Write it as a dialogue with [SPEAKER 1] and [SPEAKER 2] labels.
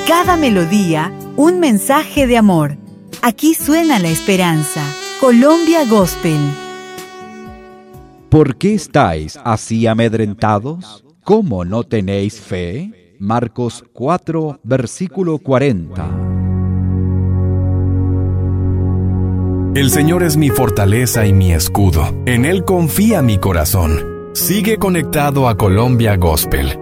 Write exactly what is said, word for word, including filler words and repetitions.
[SPEAKER 1] cada melodía, un mensaje de amor. Aquí suena la esperanza. Colombia Gospel.
[SPEAKER 2] ¿Por qué estáis así amedrentados? ¿Cómo no tenéis fe? Marcos cuatro, versículo cuarenta.
[SPEAKER 3] El Señor es mi fortaleza y mi escudo. En Él confía mi corazón. Sigue conectado a Colombia Gospel